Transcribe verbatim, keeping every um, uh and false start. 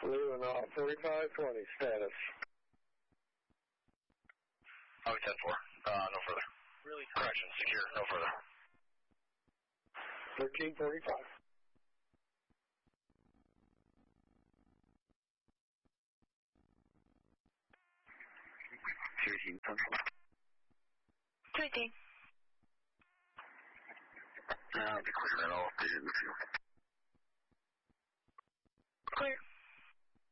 Leaving off forty-five twenty, status. Oh, ten four. Uh, no further. Really? Correction, secure, no further. thirteen forty-five. thirteen, ten four. thirteen. Uh, be clear at all. They didn't feel. Clear.